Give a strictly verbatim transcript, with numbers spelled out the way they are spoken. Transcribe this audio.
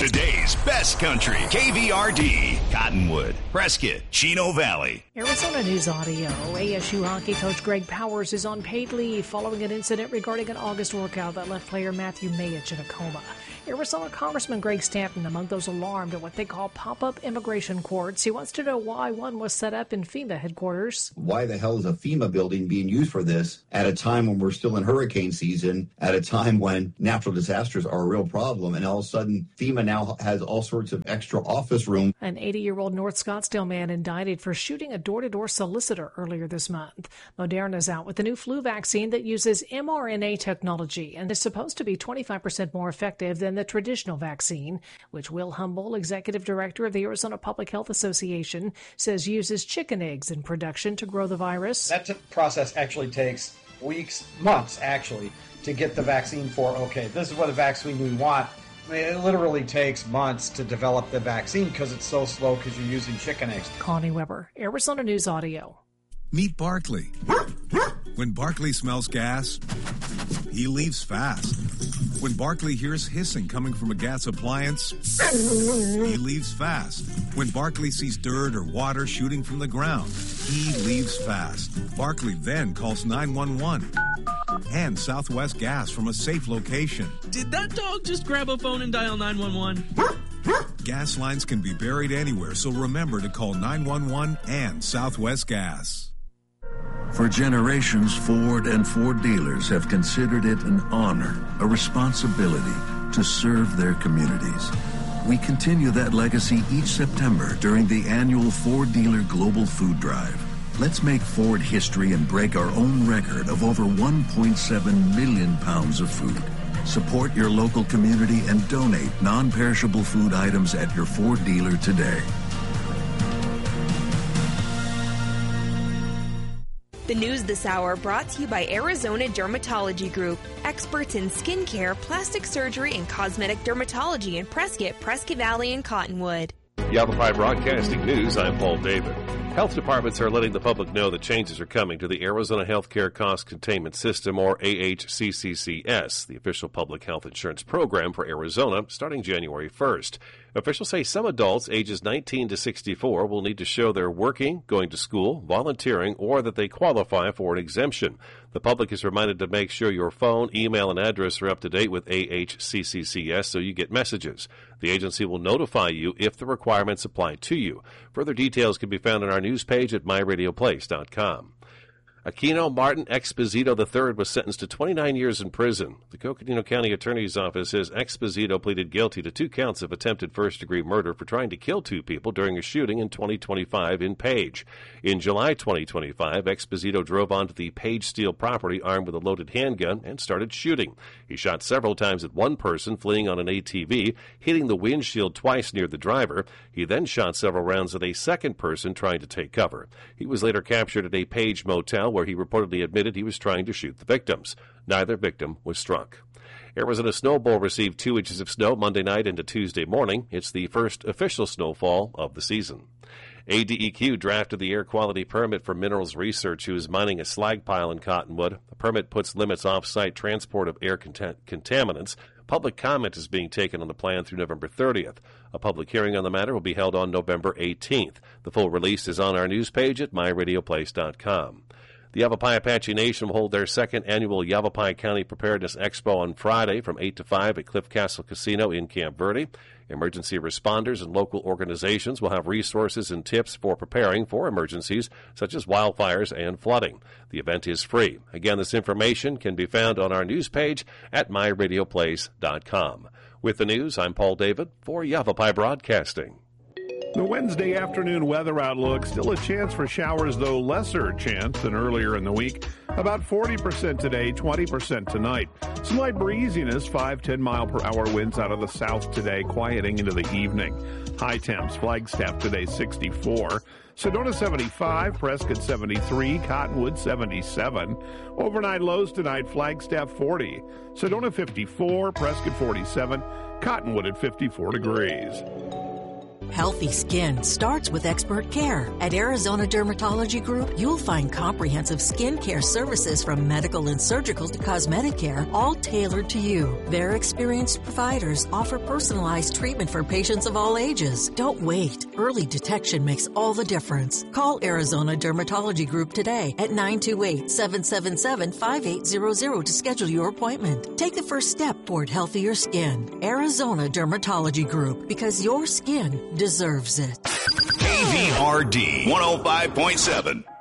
Today's best country, K V R D, Cottonwood, Prescott, Chino Valley. Arizona News Audio. A S U hockey coach Greg Powers is on paid leave following an incident regarding an August workout that left player Matthew Mayich in a coma. Arizona Congressman Greg Stanton among those alarmed at what they call pop-up immigration courts. He wants to know why one was set up in FEMA headquarters. Why the hell is a FEMA building being used for this at a time when we're still in hurricane season, at a time when natural disasters are a real problem, and all of a sudden FEMA now has all sorts of extra office room. An eighty-year-old North Scottsdale man indicted for shooting a door-to-door solicitor earlier this month. Moderna's out with a new flu vaccine that uses mRNA technology and is supposed to be twenty-five percent more effective than the traditional vaccine, which Will Humble, executive director of the Arizona Public Health Association, says uses chicken eggs in production to grow the virus. That t- process actually takes weeks, months actually, to get the vaccine for, okay, this is what a vaccine we want. I mean, it literally takes months to develop the vaccine because it's so slow because you're using chicken eggs. Connie Weber, Arizona News Audio. Meet Barkley. When Barkley smells gas, he leaves fast. When Barkley hears hissing coming from a gas appliance, he leaves fast. When Barkley sees dirt or water shooting from the ground, he leaves fast. Barkley then calls nine one one and Southwest Gas from a safe location. Did that dog just grab a phone and dial nine one one? Gas lines can be buried anywhere, so remember to call nine one one and Southwest Gas. For generations, Ford and Ford dealers have considered it an honor, a responsibility to serve their communities. We continue that legacy each September during the annual Ford Dealer Global Food Drive. Let's make Ford history and break our own record of over one point seven million pounds of food. Support your local community and donate non-perishable food items at your Ford dealer today. The news this hour brought to you by Arizona Dermatology Group, experts in skincare, plastic surgery, and cosmetic dermatology in Prescott, Prescott Valley, and Cottonwood. Yavapai Broadcasting News, I'm Paul David. Health departments are letting the public know that changes are coming to the Arizona Healthcare Cost Containment System, or A H C C C S, the official public health insurance program for Arizona, starting January first. Officials say some adults ages nineteen to sixty-four will need to show they're working, going to school, volunteering, or that they qualify for an exemption. The public is reminded to make sure your phone, email, and address are up to date with A H C C C S so you get messages. The agency will notify you if the requirements apply to you. Further details can be found on our news page at my radio place dot com. Aquino Martin Exposito the third was sentenced to twenty-nine years in prison. The Coconino County Attorney's Office says Exposito pleaded guilty to two counts of attempted first-degree murder for trying to kill two people during a shooting in twenty twenty-five in Page. In July twenty twenty-five, Exposito drove onto the Page Steel property armed with a loaded handgun and started shooting. He shot several times at one person fleeing on an A T V, hitting the windshield twice near the driver. He then shot several rounds at a second person trying to take cover. He was later captured at a Page motel where he reportedly admitted he was trying to shoot the victims. Neither victim was struck. Arizona Snow Bowl received two inches of snow Monday night into Tuesday morning. It's the first official snowfall of the season. A D E Q drafted the air quality permit for Minerals Research, who is mining a slag pile in Cottonwood. The permit puts limits off-site transport of air cont- contaminants. Public comment is being taken on the plan through November thirtieth. A public hearing on the matter will be held on November eighteenth. The full release is on our news page at my radio place dot com. The Yavapai Apache Nation will hold their second annual Yavapai County Preparedness Expo on Friday from eight to five at Cliff Castle Casino in Camp Verde. Emergency responders and local organizations will have resources and tips for preparing for emergencies such as wildfires and flooding. The event is free. Again, this information can be found on our news page at my radio place dot com. With the news, I'm Paul David for Yavapai Broadcasting. The Wednesday afternoon weather outlook, still a chance for showers, though lesser chance than earlier in the week. About forty percent today, twenty percent tonight. Some light breeziness, five to ten mile per hour winds out of the south today, quieting into the evening. High temps, Flagstaff today sixty-four. Sedona seventy-five, Prescott seventy-three, Cottonwood seventy-seven. Overnight lows tonight, Flagstaff forty. Sedona fifty-four, Prescott forty-seven, Cottonwood at fifty-four degrees. Healthy skin starts with expert care. At Arizona Dermatology Group, you'll find comprehensive skin care services from medical and surgical to cosmetic care, all tailored to you. Their experienced providers offer personalized treatment for patients of all ages. Don't wait. Early detection makes all the difference. Call Arizona Dermatology Group today at nine two eight, seven seven seven, five eight zero zero to schedule your appointment. Take the first step toward healthier skin. Arizona Dermatology Group, because your skin deserves it. K V R D one oh five point seven.